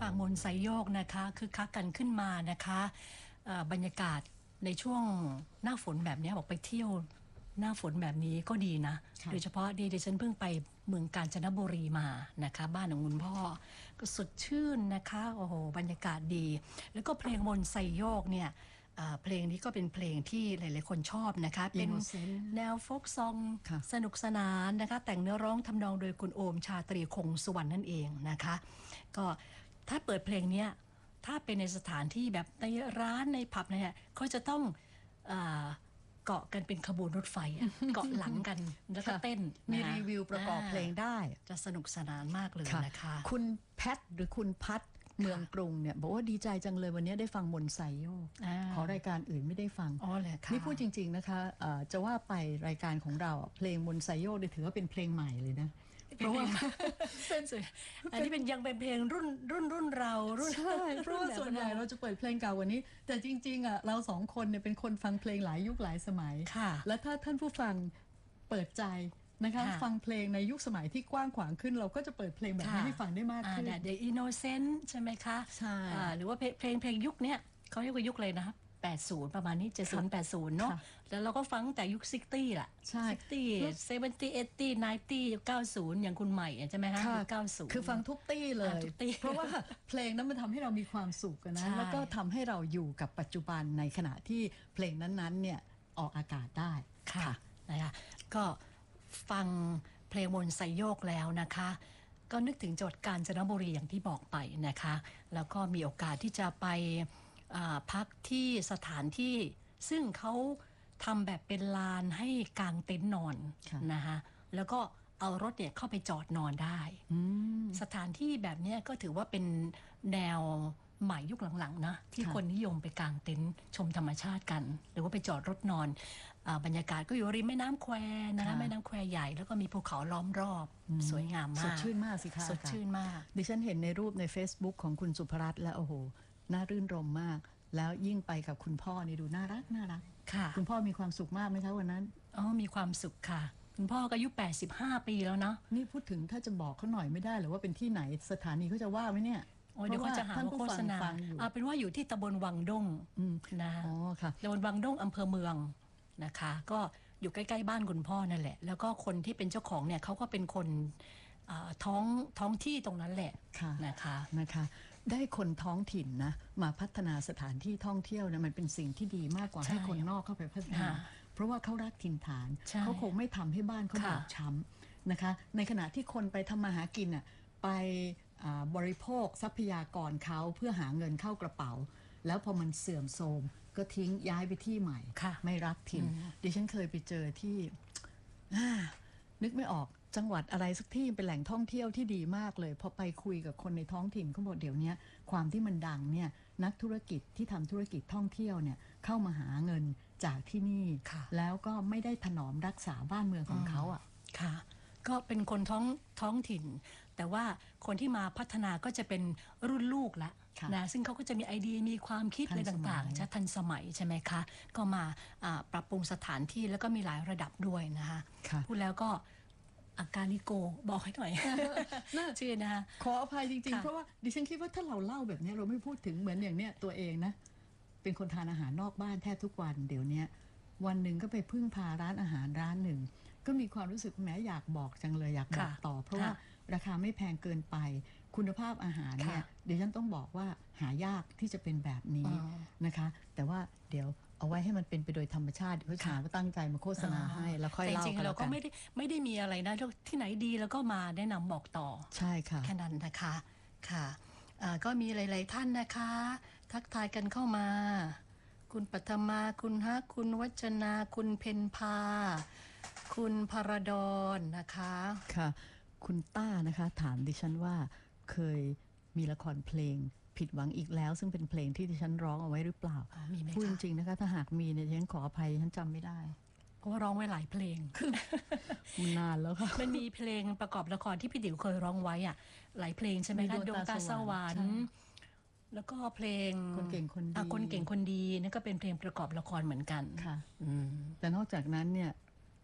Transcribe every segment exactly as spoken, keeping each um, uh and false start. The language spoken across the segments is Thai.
ฝั่งมนต์ไซโยกนะคะคือคักกันขึ้นมานะคะบรรยากาศในช่วงหน้าฝนแบบนี้บอกไปเที่ยวหน้าฝนแบบนี้ก็ดีนะโดยเฉพาะดีดิฉันเพิ่งไปเมืองกาญจนบุรีมานะคะบ้านของคุณพ่อก็สดชื่นนะคะโอ้โหบรรยากาศดีแล้วก็เพลงมนต์ไซโยกเนี่ยเพลงนี้ก็เป็นเพลงที่หลายๆคนชอบนะคะเป็นแนวโฟกซองสนุกสนานนะคะแต่งเนื้อร้องทำนองโดยคุณโอมชาตรีคงสุวรรณนั่นเองนะคะก็ถ้าเปิดเพลงนี้ถ้าเป็นในสถานที่แบบในร้านในผับเนี่ยเขาจะต้องเกาะกันเป็นขบวนรถไฟเกาะหลังกันแล้วก็เต้นมีรีวิวประกอบเพลงได้จะสนุกสนานมากเลยนะคะคุณแพทหรือคุณพัทเมืองกรุงเนี่ยบอกว่าดีใจจังเลยวันนี้ได้ฟังมนต์ไซโยกขอรายการอื่นไม่ได้ฟังอ๋อเลยค่ะนี่พูดจริงๆนะคะจะว่าไปรายการของเราเพลงมนต์ไซโยกถือว่าเป็นเพลงใหม่เลยนะเพราะว่าเป็นอันนี้เป็นยังเป็นเพลงรุ่นรุ่นรุ่นเรารุ่นใช่เพราะว่าส่วนใหญ่เราจะเปิดเพลงเก่ากว่านี้แต่จริงๆอ่ะเราสองคนเนี่ยเป็นคนฟังเพลงหลายยุคหลายสมัยและถ้าท่านผู้ฟังเปิดใจนะคะฟังเพลงในยุคสมัยที่กว้างขวางขึ้นเราก็จะเปิดเพลงแบบนี้ให้ฟังได้มากขึ้น The Innocent ใช่ไหมคะใช่หรือว่าเพลงเพลงยุคนี้เขาเรียกว่ายุคเลยนะแปดสิบประมาณนี้เจ็ดสิบ แปดสิบเนาะแล้วเราก็ฟังแต่ยุคซิกตี้ล่ะใช่ซิกตี้เซเวนตี้เอตี้ไนตี้เก้าสิบอย่างคุณใหม่ใช่ไหมฮะเก้าสิบคือฟังทุกตี้เลยเพราะว่าเพลงนั้นมันทำให้เรามีความสุขนะแล้วก็ทำให้เราอยู่กับปัจจุบันในขณะที่เพลงนั้นๆเนี่ยออกอากาศได้ค่ะนะคะก็ฟังเพลงมนต์ไซโยกแล้วนะคะก็นึกถึงจังหวัดกาญจนบุรีอย่างที่บอกไปนะคะแล้วก็มีโอกาสที่จะไปพักที่สถานที่ซึ่งเขาทำแบบเป็นลานให้กางเต็นท์นอนนะคะแล้วก็เอารถเนี่ยเข้าไปจอดนอนได้สถานที่แบบนี้ก็ถือว่าเป็นแนวใหม่ยุคหลังๆนะที่คนนิยมไปกางเต็นท์ชมธรรมชาติกันหรือว่าไปจอดรถนอนบรรยากาศก็อยู่ริมแม่น้ำแควนะคะแม่น้ำแควใหญ่แล้วก็มีภูเขาล้อมรอบสวยงามมากสดชื่นมากสิคะสดชื่นมากดิฉันเห็นในรูปใน Facebook ของคุณสุภรัตน์แล้วโอ้โหน่ารื่นรมมากแล้วยิ่งไปกับคุณพ่อนี่ดูน่ารักน่ารักค่ะคุณพ่อมีความสุขมากไหมคะวันนั้นอ๋อมีความสุขค่ะคุณพ่อก็อายุแปดสิบห้าปีแล้วเนาะนี่พูดถึงถ้าจะบอกเขาหน่อยไม่ได้หรือว่าเป็นที่ไหนสถานีเขาจะว่าไหมเนี่ยโอ้เดี๋ยวเขาจะหาโฆษณาเอาเป็นว่าอยู่ที่ตำบลวังด้งนะอ๋อค่ะตำบลวังด้งอำเภอเมืองนะคะก็อยู่ใกล้ๆบ้านคุณพ่อนั่นแหละแล้วก็คนที่เป็นเจ้าของเนี่ยเขาก็เป็นคนท้องท้องที่ตรงนั้นแหละนะคะนะคะได้คนท้องถิ่นนะมาพัฒนาสถานที่ท่องเที่ยวนะมันเป็นสิ่งที่ดีมากกว่าให้คนนอกเข้าไปพัฒนาเพราะว่าเขารักถิ่นฐานเขาคงไม่ทำให้บ้านเขาบอบช้ำนะคะในขณะที่คนไปทำมาหากินอ่ะไปบริโภคทรัพยากรเขาเพื่อหาเงินเข้ากระเป๋าแล้วพอมันเสื่อมโทรมก็ทิ้งย้ายไปที่ใหม่ไม่รักถิ่นดิฉันเคยไปเจอที่นึกไม่ออกจังหวัดอะไรสักที่เป็นแหล่งท่องเที่ยวที่ดีมากเลยพอไปคุยกับคนในท้องถิ่นเขาบอกเดี๋ยวนี้ความที่มันดังเนี่ยนักธุรกิจที่ทำธุรกิจท่องเที่ยวเนี่ยเข้ามาหาเงินจากที่นี่แล้วก็ไม่ได้ถนอมรักษาบ้านเมืองของเขาอ่ะค่ะก็เป็นคนท้องท้องถิ่นแต่ว่าคนที่มาพัฒนาก็จะเป็นรุ่นลูกละนะซึ่งเขาก็จะมีไอเดียมีความคิดอะไรต่างๆจะทันสมัยใช่ไหมคะก็มาปรับปรุงสถานที่แล้วก็มีหลายระดับด้วยนะคะพูดแล้วก็อาการนิโกบอกให้หน่อยชื่อนะคะขออภัยจริงๆเพราะว่าดิฉันคิดว่าถ้าเราเล่าแบบนี้เราไม่พูดถึงเหมือนอย่างเนี้ยตัวเองนะเป็นคนทานอาหารนอกบ้านแทบทุกวันเดี๋ยวนี้วันหนึ่งก็ไปพึ่งพาร้านอาหารร้านหนึ่งก็มีความรู้สึกแม้อยากบอกจังเลยอยากบอกต่อเพราะว่าราคาไม่แพงเกินไปคุณภาพอาหารเนี่ยเดี๋ยวฉันต้องบอกว่าหายากที่จะเป็นแบบนี้นะคะแต่ว่าเดี๋ยวเอาไว้ให้มันเป็นไปโดยธรรมชาติเขาหาว่าตั้งใจมาโฆษณาให้แล้วค่อยเล่ากันจริงๆเราก็ไม่ได้ไม่ได้มีอะไรนะที่ไหนดีแล้วก็มาแนะนำบอกต่อใช่ค่ะแค่นั้นนะคะค่ะก็มีหลายๆท่านนะคะทักทายกันเข้ามาคุณปัทมาคุณฮักคุณวัจนาคุณเพนพาคุณพารดอนนะคะค่ะคุณต้านะคะถามดิฉันว่าเคยมีละครเพลงผิดหวังอีกแล้วซึ่งเป็นเพลงที่ดิฉันร้องเอาไว้หรือเปล่าพูดจริงๆนะคะถ้าหากมีเนี่ยฉันขออภัยฉันจำไม่ได้เพราะว่าร้องไว้หลายเพลงนานแล้วค่ะมันมีเพลงประกอบละครที่พี่ติ๋วเคยร้องไว้อ่ะหลายเพลงใช่ไหมคะดวงตาสวรรค์แล้วก็เพลงคนเก่งคนดีคนเก่งคนดีนั่นก็เป็นเพลงประกอบละครเหมือนกันค่ะแต่นอกจากนั้นเนี่ยพ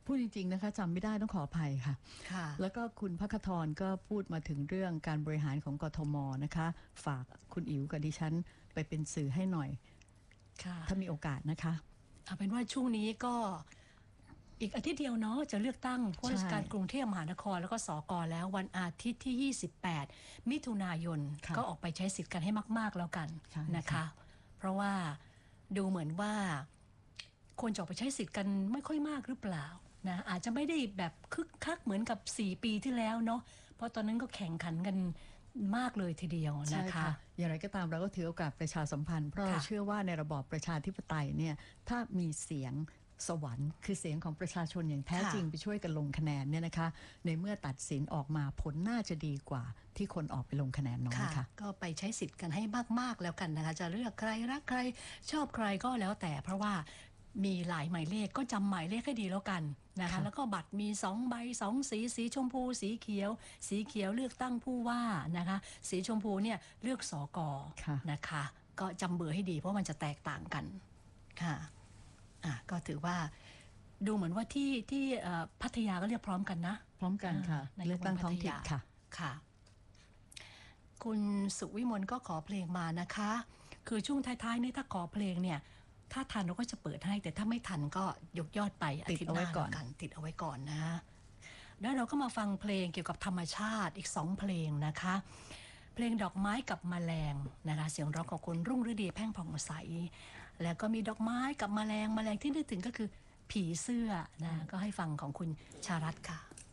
พูดจริงๆนะคะจำไม่ได้ต้องขออภัยค่ะค่ะแล้วก็คุณพักขทรก็พูดมาถึงเรื่องการบริหารของกทมนะคะ ฝากคุณอิ๋วกับดิฉันไปเป็นสื่อให้หน่อยค่ะถ้ามีโอกาสนะคะเอาเป็นว่าช่วงนี้ก็อีกอาทิตย์เดียวเนาะจะเลือกตั้งผู้ราชการกรุงเทพมหานครแล้วก็สกแล้ววันอาทิตย์ที่ ยี่สิบแปด มิถุนายนค่ะก็ออกไปใช้สิทธิ์กันให้มาก ๆ แล้วกันใช่นะคะค่ะเพราะว่าดูเหมือนว่าคนจะออกไปใช้สิทธิ์กันไม่ค่อยมากหรือเปล่านะอาจจะไม่ได้แบบคึกคักเหมือนกับสี่ปีที่แล้วเนาะเพราะตอนนั้นก็แข่งขันกันมากเลยทีเดียวใช่นะคะค่ะอย่างไรก็ตามเราก็ถือโอกาสประชาสัมพันธ์เพราะเราค่ะเชื่อว่าในระบอบประชาธิปไตยเนี่ยถ้ามีเสียงสวรรค์ คือเสียงของประชาชนอย่างแท้ค่ะจริงไปช่วยกันลงคะแนนเนี่ยนะคะ ในเมื่อตัดสินออกมาผลน่าจะดีกว่าที่คนออกไปลงคะแนนน้อยค่ะก็ไปใช้สิทธิ์กันให้มาก ๆ แล้วกันนะคะ จะเลือกใครรักใครชอบใครก็แล้วแต่ เพราะว่ามีหลายหมายเลขก็จำหมายเลขให้ดีแล้วกันนะคะค่ะแล้วก็บัตรมีสองใบสองสีสีชมพู สีเขียว สีเขียวเลือกตั้งผู้ว่านะคะ สีชมพูเนี่ยเลือกสกค่ะนะคะ ก็จำเบอร์ให้ดีเพราะมันจะแตกต่างกันค่ะอ่ะก็ถือว่าดูเหมือนว่าที่ที่เอ่อพัทยาก็เรียกพร้อมกันนะพร้อมกันค่ะในเลือกตั้งท้องถิ่นค่ะค่ะ คุณสุวิมลก็ขอเพลงมานะคะ คือช่วงท้ายๆนี่ถ้าขอเพลงเนี่ย ถ้าทันเราก็จะเปิดให้ แต่ถ้าไม่ทันก็ยกยอดไปอาทิตย์หน้าติดเอาไว้ก่อนแล้วกันติดเอาไว้ก่อนนะ แล้วเราก็มาฟังเพลงเกี่ยวกับธรรมชาติอีกสองเพลงนะคะ เพลงดอกไม้กับแมลงนะคะ เสียงร้องของคุณรุ่งฤดีแพ่งผ่องใส แล้วก็มีดอกไม้กับแมลงแมลงที่นึกถึงก็คือผีเสื้อนะก็ให้ฟังของคุณชารัตน์ค่ะ